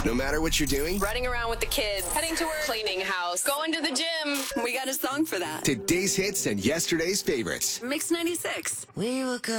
No matter what you're doing, Running around with the kids, heading to work, cleaning house, going to the gym. We got a song for that. today's hits and yesterday's favorites. Mix 96. We were good.